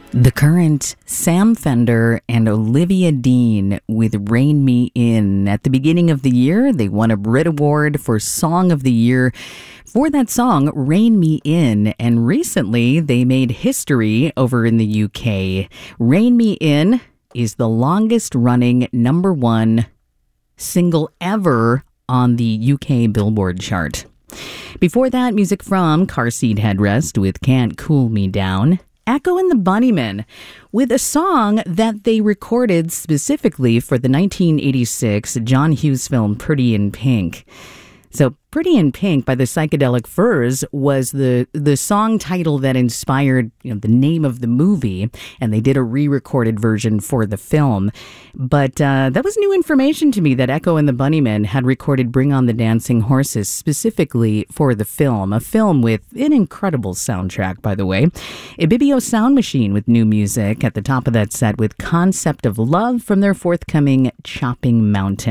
The Current, Sam Fender, and Olivia Dean with Rein Me In. At the beginning of the year, they won a Brit Award for Song of the Year for that song, Rein Me In. And recently, they made history over in the UK. Rein Me In is the longest running number one single ever on the UK Billboard chart. Before that, music from Car Seat Headrest with Can't Cool Me Down. Echo and the Bunnymen with a song that they recorded specifically for the 1986 John Hughes film Pretty in Pink. So Pretty in Pink by the Psychedelic Furs was the song title that inspired the name of the movie, and they did a re-recorded version for the film. But that was new information to me that Echo and the Bunnymen had recorded Bring on the Dancing Horses specifically for the film, a film with an incredible soundtrack, by the way. Ibibio Sound Machine with new music at the top of that set with Concept of Love from their forthcoming Chopping Mountain.